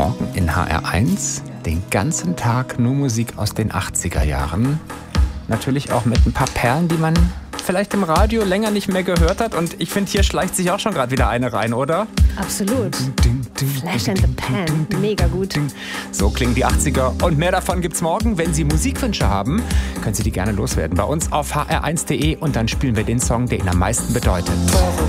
Morgen in HR1. Den ganzen Tag nur Musik aus den 80er Jahren. Natürlich auch mit ein paar Perlen, die man vielleicht im Radio länger nicht mehr gehört hat. Und ich finde, hier schleicht sich auch schon gerade wieder eine rein, oder? Absolut. Flash and the Pan. Mega gut. So klingen die 80er. Und mehr davon gibt's morgen. Wenn Sie Musikwünsche haben, können Sie die gerne loswerden bei uns auf hr1.de. Und dann spielen wir den Song, der Ihnen am meisten bedeutet. Warum